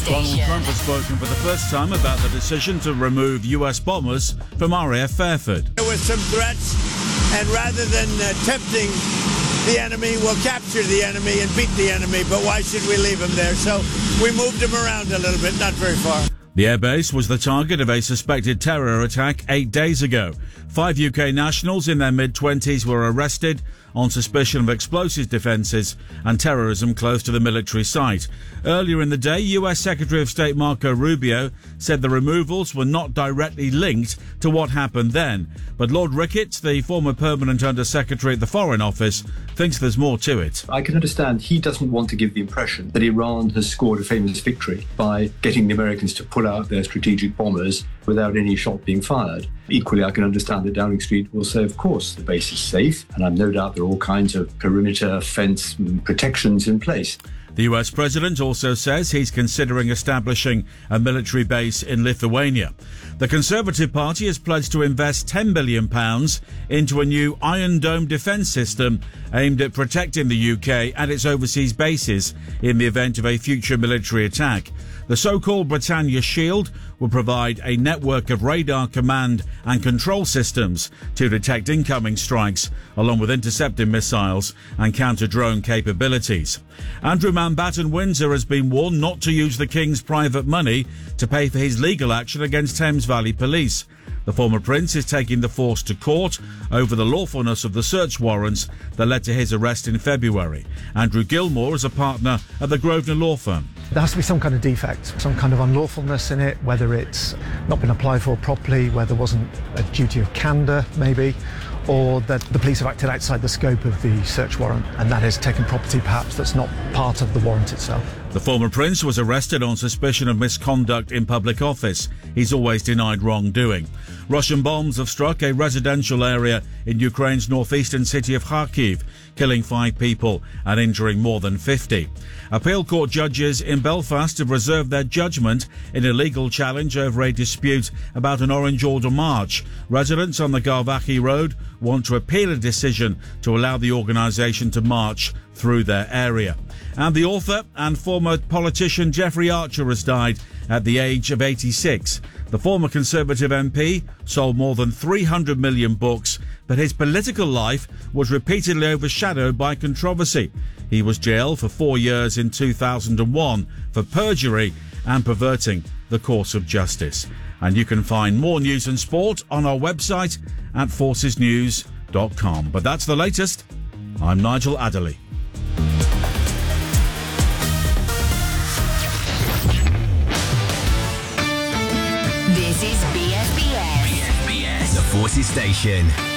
Donald Trump has spoken for the first time about the decision to remove US bombers from RAF Fairford. There were some threats, and rather than tempting the enemy, we'll capture the enemy and beat the enemy, but why should we leave him there? So we moved him around a little bit, not very far. The airbase was the target of a suspected terror attack 8 days ago. 5 UK nationals in their mid-20s were arrested on suspicion of explosives defences and terrorism close to the military site. Earlier in the day, US Secretary of State Marco Rubio said the removals were not directly linked to what happened then. But Lord Ricketts, the former permanent Under-Secretary at the Foreign Office, thinks there's more to it. I can understand he doesn't want to give the impression that Iran has scored a famous victory by getting the Americans to pull out their strategic bombers without any shot being fired. Equally, I can understand that Downing Street will say, of course, the base is safe, and I've no doubt there are all kinds of perimeter fence protections in place. The US President also says he's considering establishing a military base in Lithuania. The Conservative Party has pledged to invest £10 billion into a new Iron Dome defence system aimed at protecting the UK and its overseas bases in the event of a future military attack. The so-called Britannia Shield will provide a network of radar command and control systems to detect incoming strikes, along with intercepting missiles and counter-drone capabilities. Andrew Mountbatten-Windsor has been warned not to use the King's private money to pay for his legal action against Thames Valley Police. The former prince is taking the force to court over the lawfulness of the search warrants that led to his arrest in February. Andrew Gilmore is a partner at the Grosvenor law firm. There has to be some kind of defect, some kind of unlawfulness in it, whether it's not been applied for properly, where there wasn't a duty of candour, maybe, or that the police have acted outside the scope of the search warrant, and that is taking property perhaps that's not part of the warrant itself. The former prince was arrested on suspicion of misconduct in public office. He's always denied wrongdoing. Russian bombs have struck a residential area in Ukraine's northeastern city of Kharkiv, killing 5 people and injuring more than 50. Appeal court judges in Belfast have reserved their judgment in a legal challenge over a dispute about an Orange Order march. Residents on the Garvaghy Road want to appeal a decision to allow the organisation to march through their area. And the author and former politician Jeffrey Archer has died at the age of 86. The former Conservative MP sold more than 300 million books, but his political life was repeatedly overshadowed by controversy. He was jailed for 4 years in 2001 for perjury and perverting the course of justice. And you can find more news and sport on our website at forcesnews.com. But that's the latest. I'm Nigel Adderley. This is BFBS. BFBS, the Forces Station.